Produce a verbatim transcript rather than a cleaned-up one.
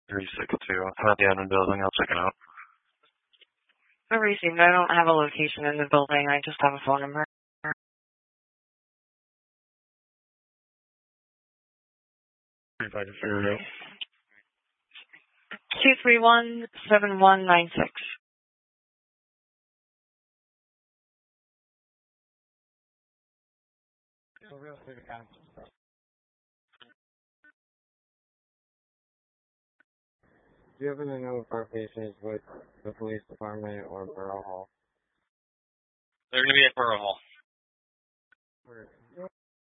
thirty-six two. I'm at the admin building. I'll check it out. I received. I don't have a location in the building. I just have a phone number. If I can figure it out. two three one, seven one nine six. Do you happen to know if our patient is with the police department or Borough Hall? They're going to be at Borough Hall.